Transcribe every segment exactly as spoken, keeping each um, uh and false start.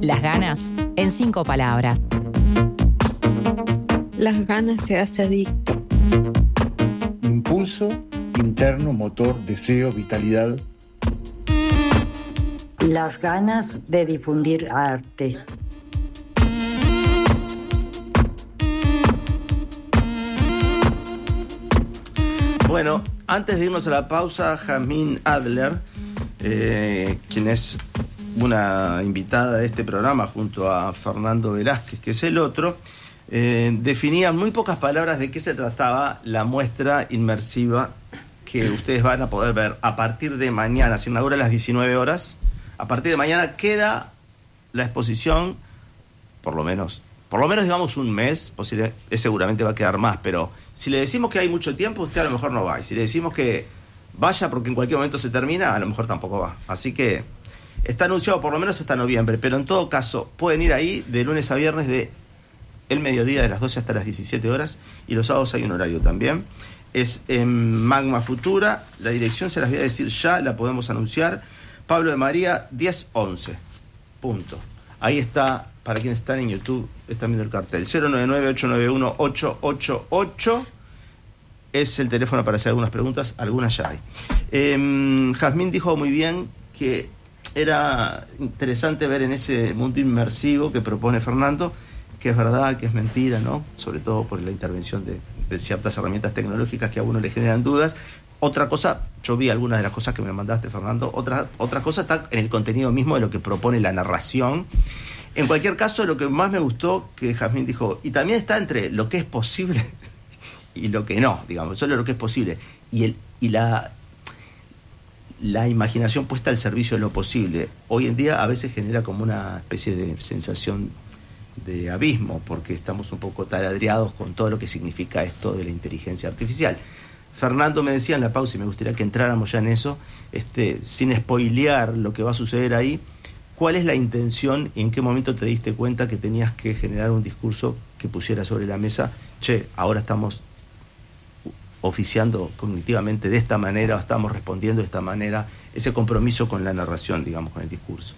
Las ganas en cinco palabras. Las ganas te hace adicto. Impulso, interno, motor, deseo, vitalidad. Las ganas de difundir arte. Bueno, antes de irnos a la pausa, Jazmín Adler, eh, quien es una invitada de este programa junto a Fernando Velázquez, que es el otro, eh, definía en muy pocas palabras de qué se trataba la muestra inmersiva que ustedes van a poder ver a partir de mañana. Se inaugura a las diecinueve horas. A partir de mañana queda la exposición, por lo menos, por lo menos digamos un mes, posible, seguramente va a quedar más, pero si le decimos que hay mucho tiempo, usted a lo mejor no va. Y si le decimos que vaya porque en cualquier momento se termina, a lo mejor tampoco va. Así que está anunciado por lo menos hasta noviembre, pero en todo caso pueden ir ahí de lunes a viernes de el mediodía de las doce hasta las diecisiete horas, y los sábados hay un horario también. Es en Magma Futura, la dirección se las voy a decir ya, la podemos anunciar. Pablo de María, diez once. Punto. Ahí está, para quienes están en YouTube, están viendo el cartel. cero nueve nueve, ocho nueve uno, ocho ocho ocho es el teléfono para hacer algunas preguntas, algunas ya hay. Eh, Jazmín dijo muy bien que era interesante ver en ese mundo inmersivo que propone Fernando, que es verdad, que es mentira, ¿no? Sobre todo por la intervención de, de ciertas herramientas tecnológicas que a uno le generan dudas. Otra cosa, yo vi algunas de las cosas que me mandaste, Fernando, otra, otra cosa está en el contenido mismo de lo que propone la narración. En cualquier caso, lo que más me gustó que Jazmín dijo, y también está entre lo que es posible y lo que no, digamos, solo lo que es posible, y, el, y la, la imaginación puesta al servicio de lo posible. Hoy en día a veces genera como una especie de sensación de abismo, porque estamos un poco taladriados con todo lo que significa esto de la inteligencia artificial. Fernando me decía en la pausa, y me gustaría que entráramos ya en eso, este, sin spoilear lo que va a suceder ahí, ¿cuál es la intención y en qué momento te diste cuenta que tenías que generar un discurso que pusiera sobre la mesa, che, ahora estamos oficiando cognitivamente de esta manera, o estamos respondiendo de esta manera, ese compromiso con la narración, digamos, con el discurso?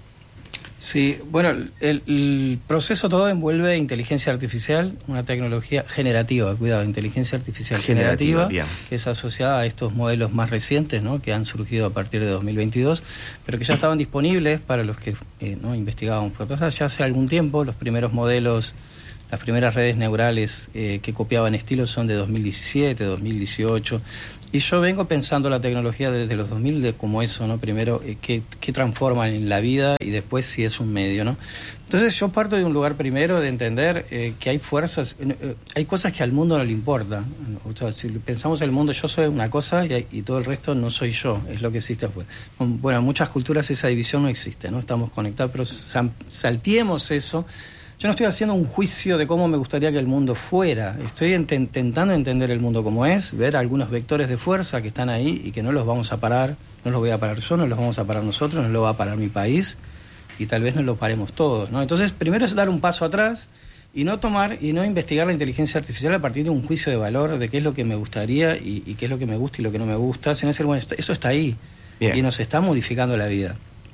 Sí, bueno, el, el proceso todo envuelve inteligencia artificial, una tecnología generativa, cuidado, inteligencia artificial generativa, generativa que es asociada a estos modelos más recientes, ¿no?, que han surgido a partir de dos mil veintidós, pero que ya estaban disponibles para los que eh, no investigábamos por atrás ya hace algún tiempo. Los primeros modelos, las primeras redes neurales eh, que copiaban estilos son de dos mil diecisiete, dos mil dieciocho. Y yo vengo pensando la tecnología desde los dos mil de como eso, ¿no? Primero, eh, qué, qué transforman en la vida, y después si es un medio, ¿no? Entonces yo parto de un lugar primero de entender eh, que hay fuerzas, eh, hay cosas que al mundo no le importan. O sea, si pensamos el mundo, yo soy una cosa y, y todo el resto no soy yo, es lo que existe afuera. Bueno, en muchas culturas esa división no existe, ¿no? Estamos conectados, pero salteemos eso. Yo no estoy haciendo un juicio de cómo me gustaría que el mundo fuera. Estoy ent- intentando entender el mundo como es, ver algunos vectores de fuerza que están ahí y que no los vamos a parar. No los voy a parar yo, no los vamos a parar nosotros, no los va a parar mi país, y tal vez no lo paremos todos, ¿no? Entonces, primero es dar un paso atrás y no tomar y no investigar la inteligencia artificial a partir de un juicio de valor de qué es lo que me gustaría y, y qué es lo que me gusta y lo que no me gusta, sino decir, bueno, eso está ahí. Bien. Y nos está modificando la vida.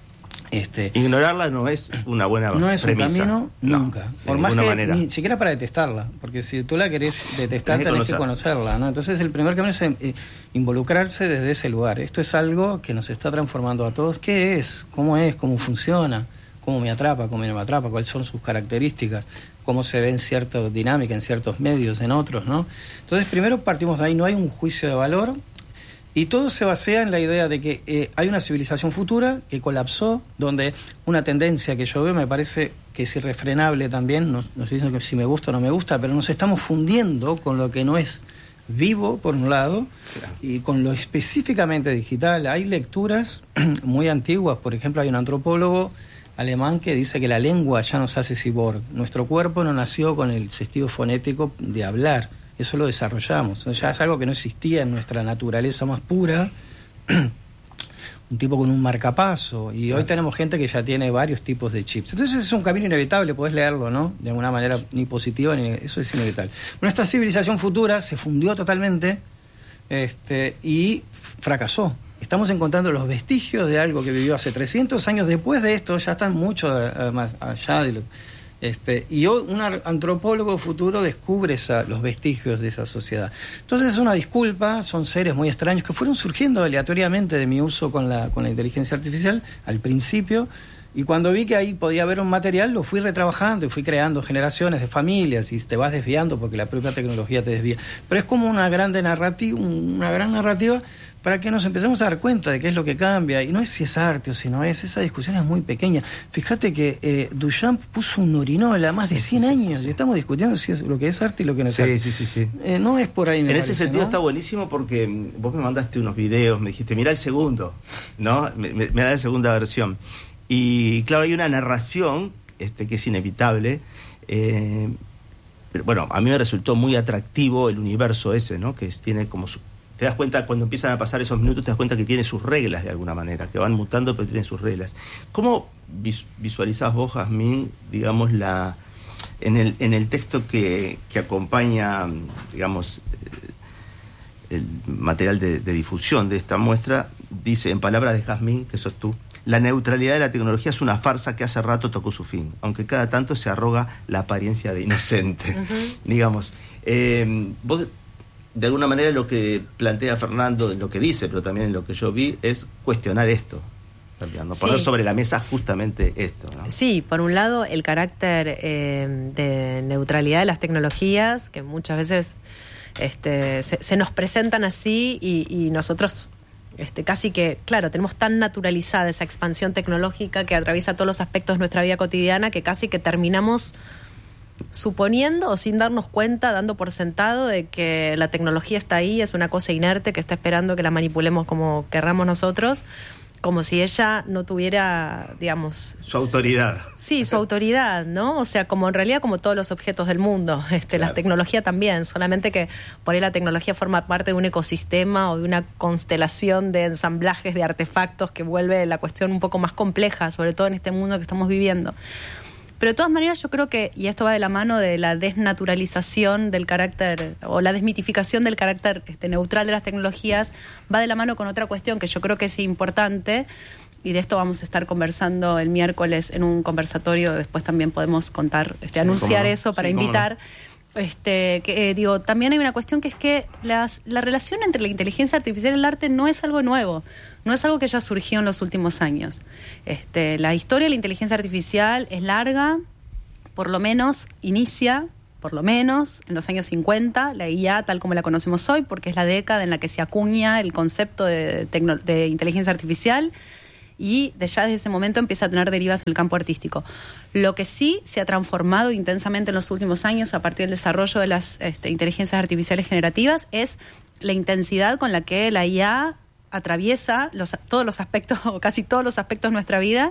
Este, Ignorarla no es una buena no es premisa. Un camino nunca, no, por más que manera. Ni siquiera para detestarla, porque si tú la querés detestar tenés, tenés que conocerla, ¿no? Entonces el primer camino es eh, involucrarse desde ese lugar. Esto es algo que nos está transformando a todos. ¿Qué es? ¿Cómo es? ¿Cómo funciona? ¿Cómo me atrapa? ¿Cómo no me atrapa? ¿Cuáles son sus características? ¿Cómo se ve en cierta dinámica, en ciertos medios, en otros, ¿no? Entonces primero partimos de ahí, no hay un juicio de valor. Y todo se basea en la idea de que eh, hay una civilización futura que colapsó, donde una tendencia que yo veo me parece que es irrefrenable también, no, no estoy diciendo que si me gusta o no me gusta, pero nos estamos fundiendo con lo que no es vivo, por un lado, claro, y con lo específicamente digital. Hay lecturas muy antiguas, por ejemplo, hay un antropólogo alemán que dice que la lengua ya nos hace cyborg. Nuestro cuerpo no nació con el sentido fonético de hablar, eso lo desarrollamos. Ya es algo que no existía en nuestra naturaleza más pura. Un tipo con un marcapaso. Y claro, hoy tenemos gente que ya tiene varios tipos de chips. Entonces es un camino inevitable, podés leerlo, ¿no? De alguna manera ni positiva, ni eso es inevitable. Bueno, esta civilización futura se fundió totalmente este, y fracasó. estamos encontrando los vestigios de algo que vivió hace trescientos años. Después de esto ya están mucho uh, más allá de lo, este, y hoy un antropólogo futuro descubre esa, los vestigios de esa sociedad. Entonces es una disculpa, son seres muy extraños que fueron surgiendo aleatoriamente de mi uso con la, con la inteligencia artificial al principio. Y cuando vi que ahí podía haber un material, lo fui retrabajando y fui creando generaciones de familias y te vas desviando porque la propia tecnología te desvía. Pero es como una grande narrativa, una gran narrativa para que nos empecemos a dar cuenta de qué es lo que cambia. Y no es si es arte o si no es, esa discusión es muy pequeña. Fíjate que eh, Duchamp puso un urinol a más de cien años y estamos discutiendo si es lo que es arte y lo que no es sí, arte. Sí, sí, sí. Eh, no es por ahí. En parece, ese sentido, ¿no? Está buenísimo porque vos me mandaste unos videos, me dijiste, mirá el segundo, ¿no? Mirá la segunda versión. Y claro, hay una narración este, que es inevitable. Eh, pero bueno, a mí me resultó muy atractivo el universo ese, ¿no? Que es, tiene como su, te das cuenta, cuando empiezan a pasar esos minutos, te das cuenta que tiene sus reglas de alguna manera, que van mutando, pero tienen sus reglas. ¿Cómo vis, visualizás vos, Jazmín, digamos, la en el, en el texto que, que acompaña, digamos, el material de, de difusión de esta muestra? Dice, en palabras de Jazmín, que sos tú: la neutralidad de la tecnología es una farsa que hace rato tocó su fin, aunque cada tanto se arroga la apariencia de inocente. Uh-huh. Digamos, eh, vos, de alguna manera, lo que plantea Fernando, lo que dice, pero también en lo que yo vi, es cuestionar esto. También, ¿no? Poner sí. sobre la mesa justamente esto, ¿no? Sí, por un lado, el carácter eh, de neutralidad de las tecnologías, que muchas veces este, se, se nos presentan así y, y nosotros... Este, casi que, claro, tenemos tan naturalizada esa expansión tecnológica que atraviesa todos los aspectos de nuestra vida cotidiana que casi que terminamos suponiendo o sin darnos cuenta, dando por sentado de que la tecnología está ahí, es una cosa inerte que está esperando que la manipulemos como querramos nosotros, como si ella no tuviera, digamos... Su autoridad. Sí, su autoridad, ¿no? O sea, como en realidad como todos los objetos del mundo, este, claro. La tecnología también, solamente que por ahí la tecnología forma parte de un ecosistema o de una constelación de ensamblajes de artefactos que vuelve la cuestión un poco más compleja, sobre todo en este mundo que estamos viviendo. Pero de todas maneras yo creo que, y esto va de la mano de la desnaturalización del carácter, o la desmitificación del carácter este, neutral de las tecnologías, va de la mano con otra cuestión que yo creo que es importante, y de esto vamos a estar conversando el miércoles en un conversatorio, después también podemos contar, este, sí, anunciar no. eso para sí, invitar... No. Este, que, eh, digo, también hay una cuestión que es que las, la relación entre la inteligencia artificial y el arte no es algo nuevo, no es algo que ya surgió en los últimos años. Este, la historia de la inteligencia artificial es larga, por lo menos inicia, por lo menos en los años cincuenta, la I A tal como la conocemos hoy, porque es la década en la que se acuña el concepto de, tecno, de inteligencia artificial, y de ya desde ese momento empieza a tener derivas en el campo artístico. Lo que sí se ha transformado intensamente en los últimos años a partir del desarrollo de las este, inteligencias artificiales generativas es la intensidad con la que la I A atraviesa los, todos los aspectos, o casi todos los aspectos de nuestra vida,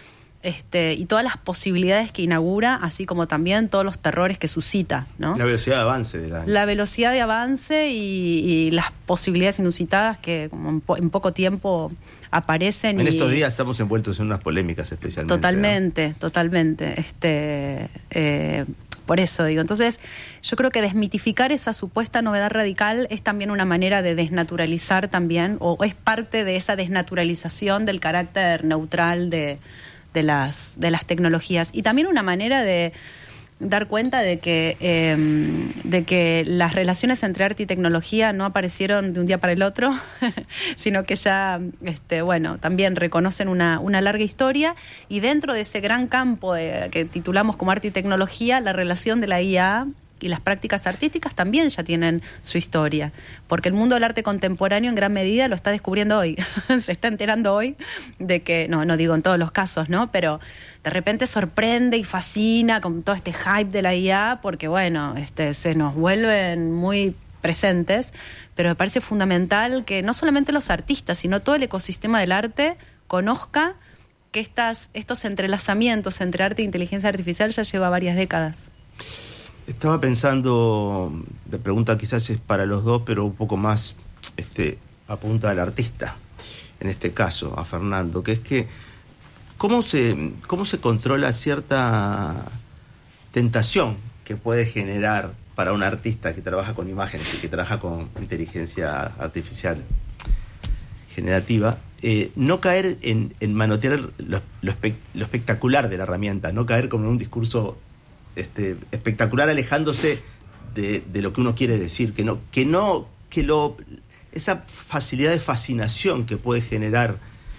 este, y todas las posibilidades que inaugura, así como también todos los terrores que suscita, ¿no? La velocidad de avance de la... La velocidad de avance y, y las posibilidades inusitadas que como en, po- en poco tiempo aparecen. En y... estos días estamos envueltos en unas polémicas especialmente. Totalmente, ¿no? totalmente. Este, eh, por eso digo, entonces yo creo que desmitificar esa supuesta novedad radical es también una manera de desnaturalizar también, o es parte de esa desnaturalización del carácter neutral de... de las de las tecnologías, y también una manera de dar cuenta de que eh, de que las relaciones entre arte y tecnología no aparecieron de un día para el otro, sino que ya este bueno también reconocen una una larga historia, y dentro de ese gran campo de, que titulamos como arte y tecnología, la relación de la I A y las prácticas artísticas también ya tienen su historia, porque el mundo del arte contemporáneo en gran medida lo está descubriendo hoy, se está enterando hoy de que, no, no digo en todos los casos, ¿no? Pero de repente sorprende y fascina con todo este hype de la I A, porque bueno, este, se nos vuelven muy presentes, pero me parece fundamental que no solamente los artistas, sino todo el ecosistema del arte conozca que estas, estos entrelazamientos entre arte e inteligencia artificial ya lleva varias décadas. Estaba pensando, la pregunta quizás es para los dos, pero un poco más este, apunta al artista, en este caso, a Fernando, que es que ¿cómo se, cómo se controla cierta tentación que puede generar para un artista que trabaja con imágenes y que trabaja con inteligencia artificial? generativa, eh, no caer en, en manotear lo, lo, espe- lo espectacular de la herramienta, no caer como en un discurso este, espectacular alejándose de, de lo que uno quiere decir, que no, que no, que lo, esa facilidad de fascinación que puede generar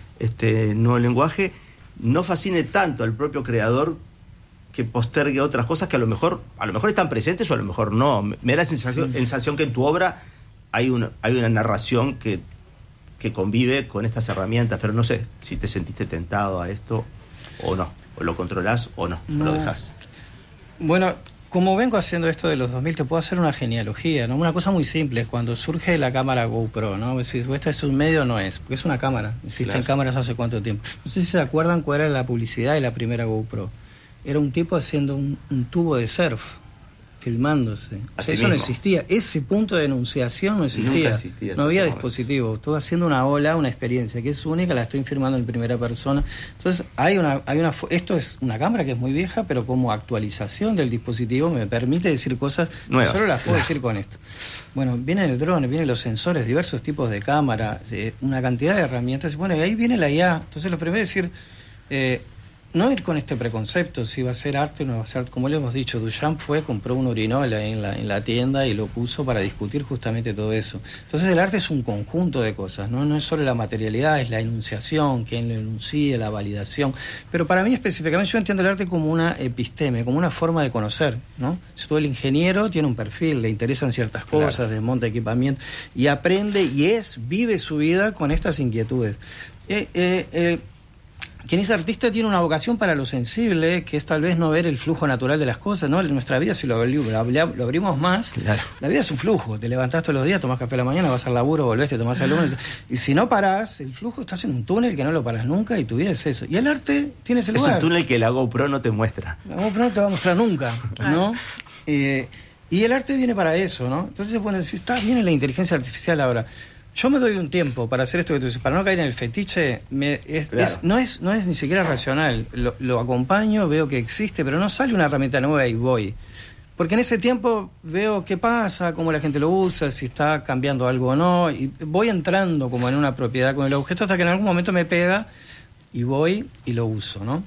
este nuevo lenguaje no fascine tanto al propio creador que postergue otras cosas que a lo mejor a lo mejor están presentes o a lo mejor no. Me da la sensación, sí. sensación que en tu obra hay una, hay una narración que, que convive con estas herramientas, pero no sé si te sentiste tentado a esto o no, o lo controlás o no, no. lo dejás. Bueno, como vengo haciendo esto de los dos mil, te puedo hacer una genealogía, ¿no? Una cosa muy simple, cuando surge la cámara GoPro, ¿no? Decís, ¿esto es un medio o no es? Porque es una cámara, existen claro. cámaras hace cuánto tiempo. No sé si se acuerdan cuál era la publicidad de la primera GoPro. Era un tipo haciendo un, un tubo de surf, filmándose. O sea, eso mismo. No existía. Ese punto de enunciación no existía. existía no había dispositivo. Estoy haciendo una ola, una experiencia que es única, la estoy filmando en primera persona. Entonces, hay una, hay una, esto es una cámara que es muy vieja, pero como actualización del dispositivo me permite decir cosas que solo las puedo decir con esto. Bueno, viene el drone, vienen los sensores, diversos tipos de cámara, eh, una cantidad de herramientas. Bueno, y ahí viene la I A. Entonces, lo primero es decir... Eh, no ir con este preconcepto, si va a ser arte o no va a ser arte. Como le hemos dicho, Duchamp fue, compró un urinol en la, en la tienda y lo puso para discutir justamente todo eso. Entonces el arte es un conjunto de cosas, ¿no? No es solo la materialidad, es la enunciación, quién lo enuncia, la validación. Pero para mí específicamente yo entiendo el arte como una episteme, como una forma de conocer, ¿no? Si todo el ingeniero tiene un perfil, le interesan ciertas cosas, claro. desmonta equipamiento y aprende y es, vive su vida con estas inquietudes. Eh, eh, eh, Quien es artista tiene una vocación para lo sensible, que es tal vez no ver el flujo natural de las cosas, ¿no? En nuestra vida, si lo, lo, lo abrimos más, claro. la vida es un flujo. Te levantás todos los días, tomás café a la mañana, vas al laburo, volvés, te tomás el lunes. Y si no parás, el flujo, estás en un túnel que no lo parás nunca y tu vida es eso. Y el arte tiene ese lugar. Es un túnel que la GoPro no te muestra. La GoPro no te va a mostrar nunca, ¿no? eh, y el arte viene para eso, ¿no? Entonces, bueno, si está, viene la inteligencia artificial ahora. Yo me doy un tiempo para hacer esto que tú dices, para no caer en el fetiche, me, es, claro. es, no, es, no es ni siquiera racional. Lo, lo acompaño, veo que existe, pero no sale una herramienta nueva y voy. Porque en ese tiempo veo qué pasa, cómo la gente lo usa, si está cambiando algo o no, y voy entrando como en una propiedad con el objeto hasta que en algún momento me pega y voy y lo uso, ¿no?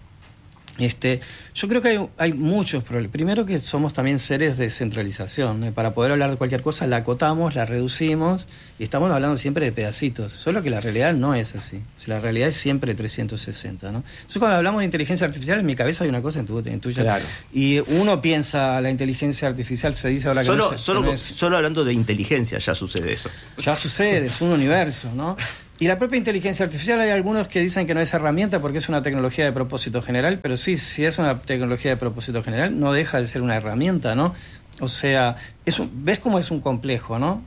Este, yo creo que hay, hay muchos problemas. Primero que somos también seres de centralización, ¿eh? Para poder hablar de cualquier cosa la acotamos, la reducimos y estamos hablando siempre de pedacitos, solo que la realidad no es así. O sea, la realidad es siempre trescientos sesenta, ¿no? Entonces cuando hablamos de inteligencia artificial en mi cabeza hay una cosa en tu, en tuya. Claro. Y uno piensa la inteligencia artificial se dice ahora que solo, no es, solo, no es, solo hablando de inteligencia ya sucede eso. Ya sucede, es un universo, ¿no? Y la propia inteligencia artificial, hay algunos que dicen que no es herramienta porque es una tecnología de propósito general, pero sí, si es una tecnología de propósito general, no deja de ser una herramienta, ¿no? O sea, es un, ves cómo es un complejo, ¿no?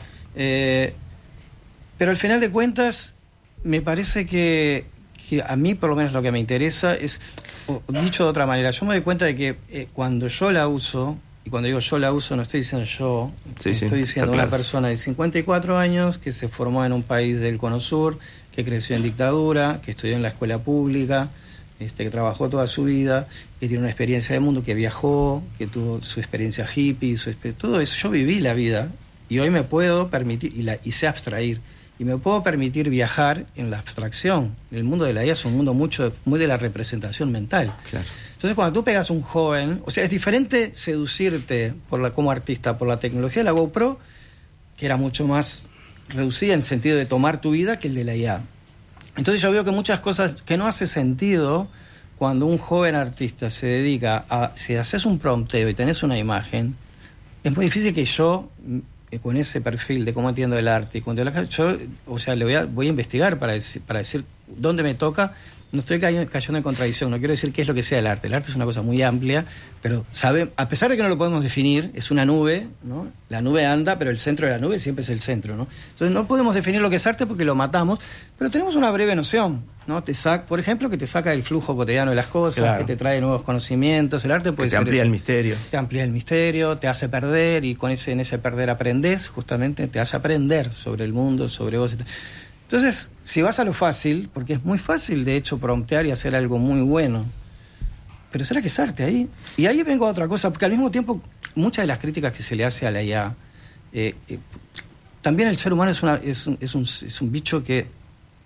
Eh, pero al final de cuentas, me parece que, que a mí por lo menos lo que me interesa es, o, dicho de otra manera, yo me doy cuenta de que eh, cuando yo la uso, y cuando digo yo la uso no estoy diciendo yo, sí, estoy sí, diciendo una claro. persona de cincuenta y cuatro años que se formó en un país del Cono Sur, que creció en dictadura, que estudió en la escuela pública, este, que trabajó toda su vida, que tiene una experiencia de mundo, que viajó, que tuvo su experiencia hippie, su, todo eso. Yo viví la vida y hoy me puedo permitir, y, la, y sé abstraer, y me puedo permitir viajar en la abstracción. El mundo de la I A es un mundo mucho, muy de la representación mental. Claro. Entonces, cuando tú pegas a un joven, o sea, es diferente seducirte por la, como artista por la tecnología de la GoPro, que era mucho más reducida en el sentido de tomar tu vida, que el de la I A. Entonces yo veo que muchas cosas que no hace sentido cuando un joven artista se dedica a, si haces un prompteo y tenés una imagen, es muy difícil que yo, con ese perfil de cómo entiendo el arte, y cuando la, yo, o sea, le voy a, voy a investigar para decir, para decir dónde me toca. No estoy cayendo, cayendo en contradicción, no quiero decir qué es lo que sea el arte. El arte es una cosa muy amplia, pero sabe, a pesar de que no lo podemos definir, es una nube, ¿no? La nube anda, pero el centro de la nube siempre es el centro, ¿no? Entonces no podemos definir lo que es arte porque lo matamos, pero tenemos una breve noción, ¿no? Te saca, por ejemplo, que te saca del flujo cotidiano de las cosas, claro. que te trae nuevos conocimientos. El arte puede que te ser amplía eso. el misterio. Te amplía el misterio, te hace perder, y con ese en ese perder aprendes, justamente te hace aprender sobre el mundo, sobre vos. Entonces, si vas a lo fácil, porque es muy fácil, de hecho, promptear y hacer algo muy bueno, pero ¿será que es arte ahí? Y ahí vengo a otra cosa, porque al mismo tiempo, muchas de las críticas que se le hace a la I A, eh, eh, también el ser humano es, una, es, un, es, un, es un bicho que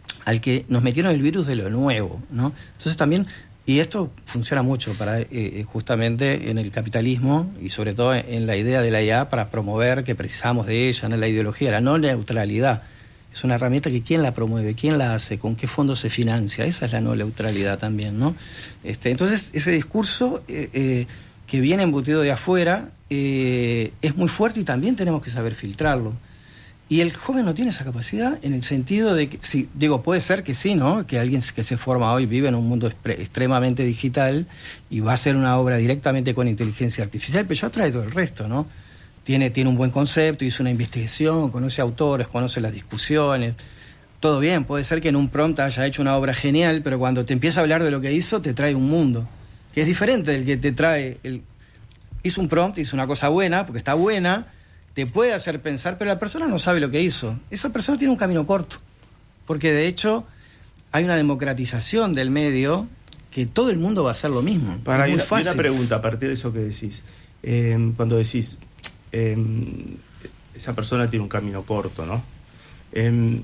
al que nos metieron el virus de lo nuevo, ¿no? Entonces también, y esto funciona mucho para eh, justamente en el capitalismo y sobre todo en la idea de la I A para promover que precisamos de ella, ¿no? La ideología, la no neutralidad. Es una herramienta que ¿quién la promueve? ¿Quién la hace? ¿Con qué fondo se financia? Esa es la no neutralidad también, ¿no? Este, entonces, ese discurso eh, eh, que viene embutido de afuera eh, es muy fuerte y también tenemos que saber filtrarlo. Y el joven no tiene esa capacidad en el sentido de que, sí, digo, puede ser que sí, ¿no? Que alguien que se forma hoy vive en un mundo expre- extremadamente digital y va a hacer una obra directamente con inteligencia artificial, pero ya trae todo el resto, ¿no? Tiene, tiene un buen concepto, hizo una investigación, conoce autores, conoce las discusiones. Todo bien, puede ser que en un prompt haya hecho una obra genial, pero cuando te empieza a hablar de lo que hizo, te trae un mundo, que es diferente del que te trae... El, hizo un prompt, hizo una cosa buena, porque está buena, te puede hacer pensar, pero la persona no sabe lo que hizo. Esa persona tiene un camino corto, porque de hecho hay una democratización del medio que todo el mundo va a hacer lo mismo. Para, es muy una, fácil. una pregunta a partir de eso que decís. Eh, cuando decís, eh, esa persona tiene un camino corto, ¿no? Eh,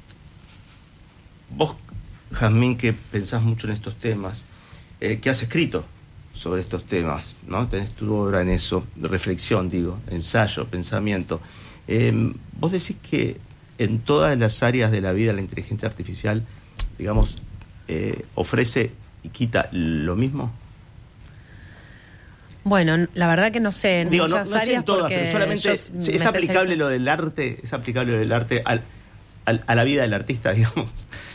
vos, Jazmín, que pensás mucho en estos temas, eh, que has escrito sobre estos temas, ¿no? Tenés tu obra en eso, de reflexión, digo, ensayo, pensamiento. Eh, vos decís que en todas las áreas de la vida la inteligencia artificial, digamos, eh, ofrece y quita lo mismo. Bueno, la verdad que no sé, en Digo, muchas no, no sé áreas en todas, porque pero solamente es, es aplicable lo del arte, es aplicable lo del arte al, al, a la vida del artista, digamos.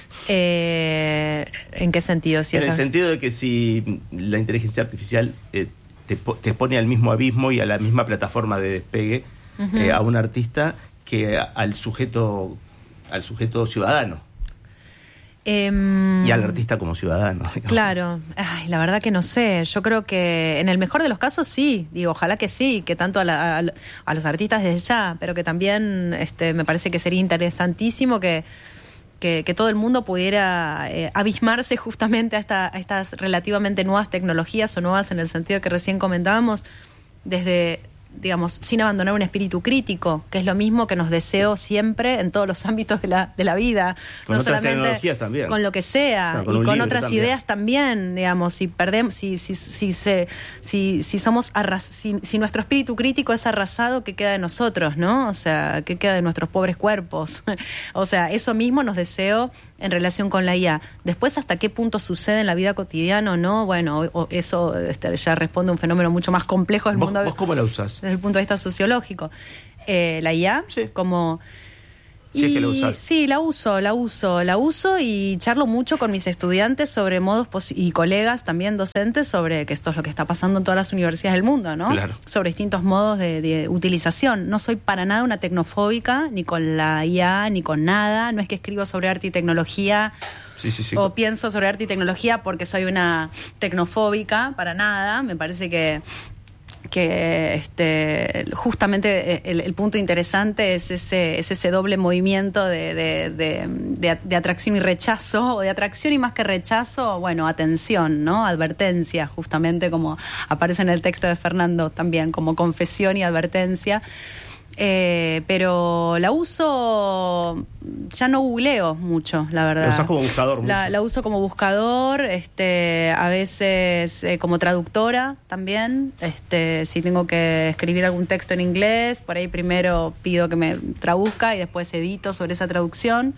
Eh, ¿En qué sentido? Si en esa... el sentido de que si la inteligencia artificial eh, te, te pone al mismo abismo y a la misma plataforma de despegue uh-huh. eh, a un artista que al sujeto al sujeto ciudadano. Um, y al artista como ciudadano, digamos. Claro, ay, la verdad que no sé. Yo creo que en el mejor de los casos sí, digo, ojalá que sí, que tanto a, la, a, a los artistas desde ya, pero que también este, me parece que sería interesantísimo que, que, que todo el mundo pudiera eh, abismarse justamente a, esta, a estas relativamente nuevas tecnologías o nuevas en el sentido que recién comentábamos, desde... digamos, sin abandonar un espíritu crítico, que es lo mismo que nos deseo siempre en todos los ámbitos de la, de la vida. Con no otras solamente tecnologías también. Con lo que sea, claro, con y con libro otras también. ideas también, digamos, si perdemos, si, si, si, se, si, si somos arras, si, si nuestro espíritu crítico es arrasado, ¿qué queda de nosotros, no? O sea, ¿qué queda de nuestros pobres cuerpos? O sea, eso mismo nos deseo en relación con la I A. Después, ¿hasta qué punto sucede en la vida cotidiana o no? Bueno, o, o eso este, ya responde a un fenómeno mucho más complejo del ¿Vos, mundo. ¿Vos cómo la usás? Desde el punto de vista sociológico. Eh, la I A, sí. como... Sí, es que la usás. Sí, la uso, la uso, la uso y charlo mucho con mis estudiantes sobre modos pos- y colegas también docentes sobre que esto es lo que está pasando en todas las universidades del mundo, ¿no? Claro. Sobre distintos modos de, de utilización. No soy para nada una tecnofóbica, ni con la I A, ni con nada. No es que escribo sobre arte y tecnología sí, sí, sí. o pienso sobre arte y tecnología porque soy una tecnofóbica, para nada. Me parece que que este justamente el, el punto interesante es ese es ese doble movimiento de, de, de, de, de atracción y rechazo, o de atracción y más que rechazo, bueno, atención, ¿no? Advertencia, justamente como aparece en el texto de Fernando también, como confesión y advertencia. Eh, pero la uso, ya no googleo mucho, la verdad. La usas como buscador mucho. La, la uso como buscador, este, a veces eh, como traductora también. Este, si tengo que escribir algún texto en inglés, por ahí primero pido que me traduzca y después edito sobre esa traducción.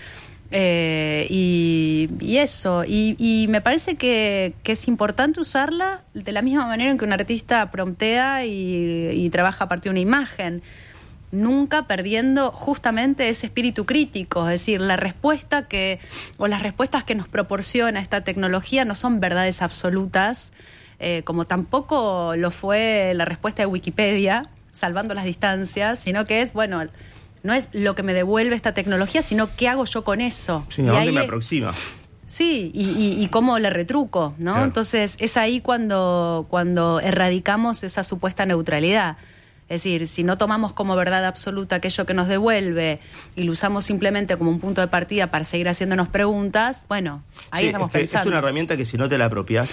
Eh, y, y eso, y, y me parece que, que es importante usarla de la misma manera en que un artista promptea y, y trabaja a partir de una imagen, nunca perdiendo justamente ese espíritu crítico, es decir, la respuesta que, o las respuestas que nos proporciona esta tecnología no son verdades absolutas, eh, como tampoco lo fue la respuesta de Wikipedia, salvando las distancias, sino que es, bueno, no es lo que me devuelve esta tecnología, sino qué hago yo con eso. Sí, y ¿a dónde ahí me aproxima? Sí, y, y, y cómo le retruco, ¿no? Claro. Entonces, es ahí cuando, cuando erradicamos esa supuesta neutralidad. Es decir, si no tomamos como verdad absoluta aquello que nos devuelve y lo usamos simplemente como un punto de partida para seguir haciéndonos preguntas, bueno, ahí sí, estamos es que pensando. es una herramienta que si no te la apropias,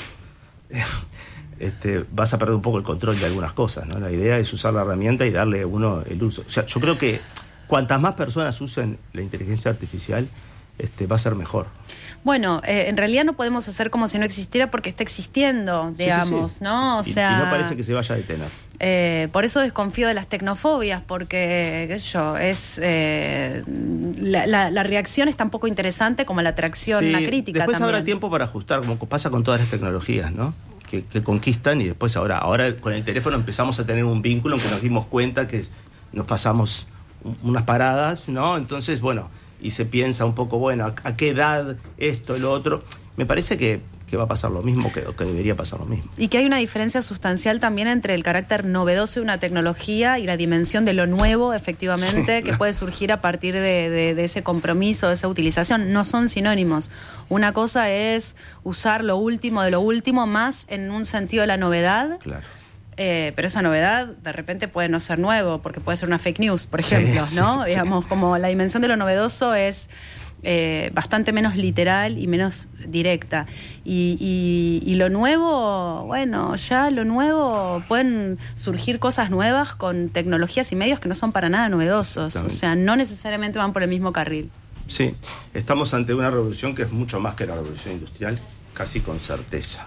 este, vas a perder un poco el control de algunas cosas, ¿no? La idea es usar la herramienta y darle a uno el uso. O sea, yo creo que cuantas más personas usen la inteligencia artificial, este, va a ser mejor. Bueno, eh, en realidad no podemos hacer como si no existiera porque está existiendo, digamos, sí, sí, sí. ¿no? O y, sea, y no parece que se vaya a detener. Eh, por eso desconfío de las tecnofobias, porque, qué sé yo, es eh, la, la, la reacción es tan poco interesante como la atracción, sí, la crítica después también. habrá tiempo para ajustar, como pasa con todas las tecnologías, ¿no? Que, que conquistan y después ahora, ahora con el teléfono empezamos a tener un vínculo en que nos dimos cuenta que nos pasamos unas paradas, ¿no? Entonces, bueno, y se piensa un poco, bueno, ¿a, a qué edad esto, lo otro? Me parece que, que va a pasar lo mismo, que, que debería pasar lo mismo. Y que hay una diferencia sustancial también entre el carácter novedoso de una tecnología y la dimensión de lo nuevo, efectivamente, sí, que puede surgir a partir de, de, de ese compromiso, de esa utilización. No son sinónimos. Una cosa es usar lo último de lo último, más en un sentido de la novedad. Claro. Eh, pero esa novedad de repente puede no ser nuevo, porque puede ser una fake news, por ejemplo, sí, ¿no? Sí, digamos, sí. Como la dimensión de lo novedoso es eh, bastante menos literal y menos directa. Y, y, y lo nuevo, bueno, ya lo nuevo, pueden surgir cosas nuevas con tecnologías y medios que no son para nada novedosos. O sea, no necesariamente van por el mismo carril. Sí, estamos ante una revolución que es mucho más que la revolución industrial, casi con certeza.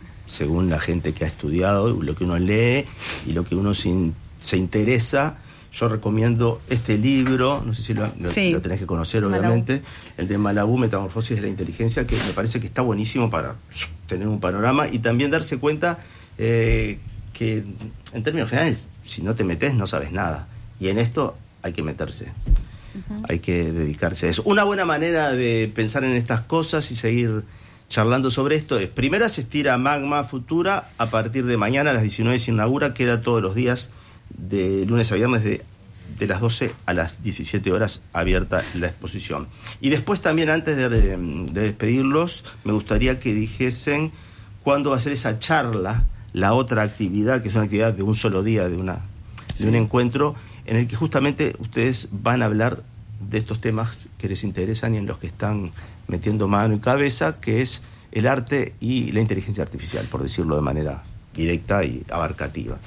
Según la gente que ha estudiado, lo que uno lee y lo que uno se, in, se interesa. Yo recomiendo este libro, no sé si lo, lo, sí. lo tenés que conocer, obviamente, Malabú. El de Malabú, Metamorfosis de la Inteligencia, que me parece que está buenísimo para tener un panorama y también darse cuenta eh, que, en términos generales, si no te metes no sabes nada. Y en esto hay que meterse. Uh-huh. Hay que dedicarse a eso. Una buena manera de pensar en estas cosas y seguir charlando sobre esto es, primero asistir a Magma Futura a partir de mañana a las diecinueve se inaugura, queda todos los días de lunes a viernes de, de las doce a las diecisiete horas abierta la exposición. Y después también, antes de, de despedirlos, me gustaría que dijesen cuándo va a ser esa charla, la otra actividad, que es una actividad de un solo día, de, una, sí. de un encuentro, en el que justamente ustedes van a hablar de estos temas que les interesan y en los que están metiendo mano y cabeza, que es el arte y la inteligencia artificial, por decirlo de manera directa y abarcativa.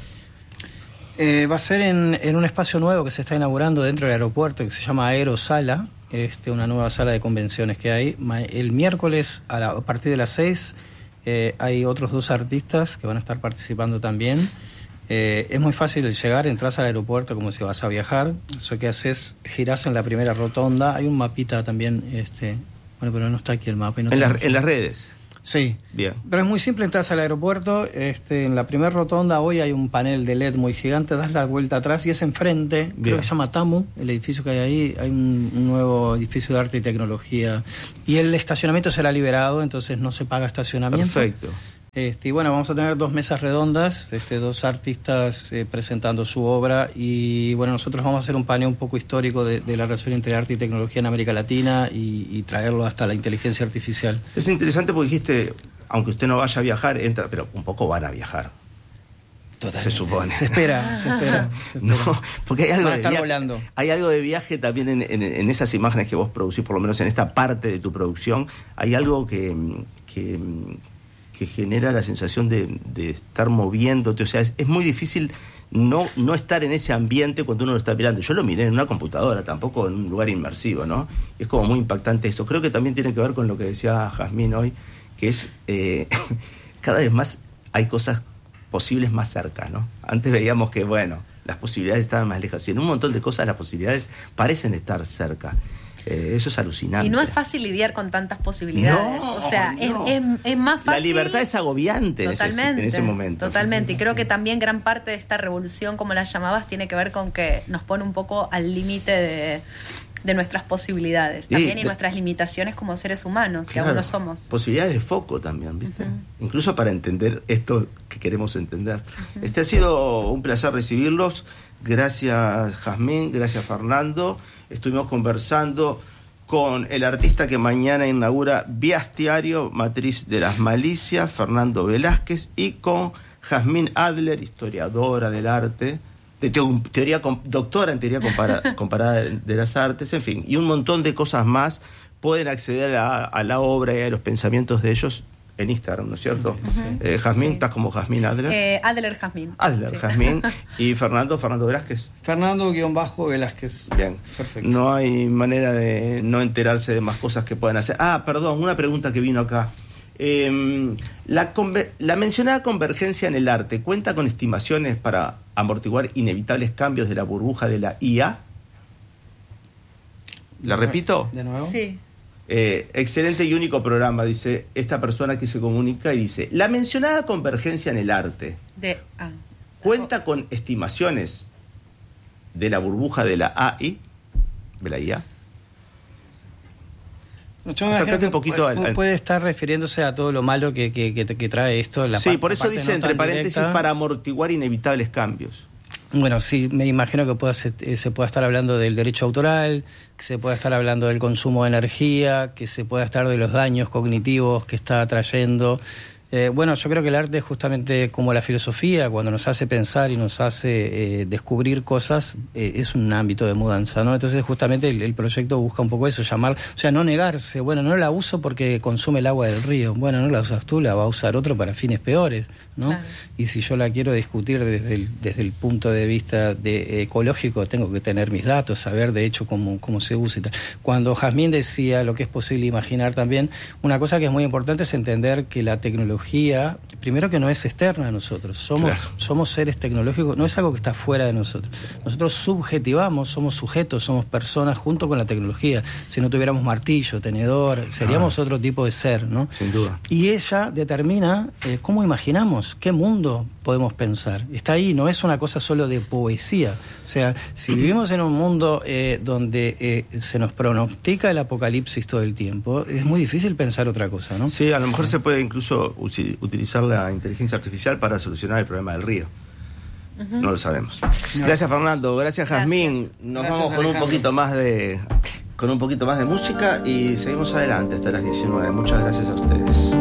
Eh, va a ser en, en un espacio nuevo que se está inaugurando dentro del aeropuerto, que se llama Aerosala, este, una nueva sala de convenciones que hay. El miércoles a, la, a partir de las seis eh, hay otros dos artistas que van a estar participando también. Eh, es muy fácil llegar, entras al aeropuerto como si vas a viajar. Eso que haces, girás en la primera rotonda. Hay un mapita también, este, bueno, pero no está aquí el mapa. Y no en, la, en las redes. Sí, bien. Pero es muy simple, entras al aeropuerto, este, en la primera rotonda hoy hay un panel de L E D muy gigante, das la vuelta atrás y es enfrente, bien. Creo que se llama Tamu, el edificio que hay ahí, hay un, un nuevo edificio de arte y tecnología. Y el estacionamiento será liberado, entonces no se paga estacionamiento. Perfecto. Este, y bueno, vamos a tener dos mesas redondas, este, dos artistas eh, presentando su obra y bueno, nosotros vamos a hacer un paneo un poco histórico de, de la relación entre arte y tecnología en América Latina y, y traerlo hasta la inteligencia artificial. Es interesante porque dijiste, aunque usted no vaya a viajar, entra, pero un poco van a viajar. Totalmente. Se supone. Se espera, se espera. Se espera. No, porque hay algo, de viaje, volando. hay algo de viaje también en, en, en esas imágenes que vos producís, por lo menos en esta parte de tu producción, hay algo que... que que genera la sensación de, de estar moviéndote, o sea, es, es muy difícil no, no estar en ese ambiente cuando uno lo está mirando. Yo lo miré en una computadora, tampoco en un lugar inmersivo, ¿no? Es como muy impactante esto. Creo que también tiene que ver con lo que decía Jazmín hoy, que es, eh, cada vez más hay cosas posibles más cerca, ¿no? Antes veíamos que, bueno, las posibilidades estaban más lejas, y en un montón de cosas las posibilidades parecen estar cerca. Eh, eso es alucinante. Y no es fácil lidiar con tantas posibilidades. No, o sea, no. es, es, es más fácil. La libertad es agobiante totalmente, en ese, en ese momento. Totalmente. Y creo que también gran parte de esta revolución, como la llamabas, tiene que ver con que nos pone un poco al límite de, de nuestras posibilidades. También sí, y de, nuestras limitaciones como seres humanos, claro, que aún no somos. Posibilidades de foco también, ¿viste? Uh-huh. Incluso para entender esto que queremos entender. Uh-huh. Este ha sido un placer recibirlos. Gracias, Jazmín. Gracias, Fernando. Estuvimos conversando con el artista que mañana inaugura Biastiario, Matriz de las Malicias, Fernando Velázquez, y con Jazmín Adler, historiadora del arte, de teoría, doctora en teoría comparada, comparada de las artes, en fin, y un montón de cosas más. Pueden acceder a, a la obra y a los pensamientos de ellos en Instagram, ¿no es cierto? Uh-huh. Eh, Jazmín, Sí. ¿estás como Jazmín Adler? Eh, Adler Jazmín. Adler Sí. Jazmín. ¿Y Fernando, Fernando Velázquez? Fernando-Velázquez. Bien. Perfecto. No hay manera de no enterarse de más cosas que puedan hacer. Ah, perdón, una pregunta que vino acá. Eh, la, conver- la mencionada convergencia en el arte, ¿cuenta con estimaciones para amortiguar inevitables cambios de la burbuja de la I A? ¿La repito? ¿De nuevo? Sí. Eh, excelente y único programa, dice esta persona que se comunica y dice, la mencionada convergencia en el arte De, ah. cuenta con estimaciones de la burbuja de la A I, de la I A. Yo me Acércate imagino que un poquito puede, al- al- puede estar refiriéndose a todo lo malo que, que, que, que trae esto. La Sí, par- por la eso parte dice no entre tan paréntesis directa. para amortiguar inevitables cambios. Bueno, sí, me imagino que pueda, se, eh, se pueda estar hablando del derecho autoral, que se pueda estar hablando del consumo de energía, que se pueda estar de los daños cognitivos que está trayendo. Eh, bueno, yo creo que el arte es justamente como la filosofía, cuando nos hace pensar y nos hace eh, descubrir cosas, eh, es un ámbito de mudanza, ¿no? Entonces justamente el, el proyecto busca un poco eso, llamar, o sea, no negarse, bueno, no la uso porque consume el agua del río, bueno, no la usas tú, la va a usar otro para fines peores, ¿no? Claro. Y si yo la quiero discutir desde el, desde el punto de vista de, ecológico, tengo que tener mis datos, saber de hecho cómo, cómo se usa y tal. Cuando Jazmín decía lo que es posible imaginar también, una cosa que es muy importante es entender que la tecnología, primero que no es externa a nosotros, somos, Claro. somos seres tecnológicos, no es algo que está fuera de nosotros. Nosotros subjetivamos, somos sujetos, somos personas junto con la tecnología. Si no tuviéramos martillo, tenedor, seríamos Ah. otro tipo de ser, ¿no? Sin duda. Y ella determina eh, cómo imaginamos, qué mundo podemos pensar. Está ahí, no es una cosa solo de poesía. O sea, si vivimos en un mundo eh, donde eh, se nos pronostica el apocalipsis todo el tiempo, es muy difícil pensar otra cosa, ¿no? Sí, a lo mejor se puede incluso usi- utilizar la inteligencia artificial para solucionar el problema del río. Uh-huh. No lo sabemos. No. Gracias, Fernando. Gracias, Jazmín. Nos Gracias, vamos con Alejandro. un poquito más de con un poquito más de música y seguimos adelante hasta las diecinueve. Muchas gracias a ustedes.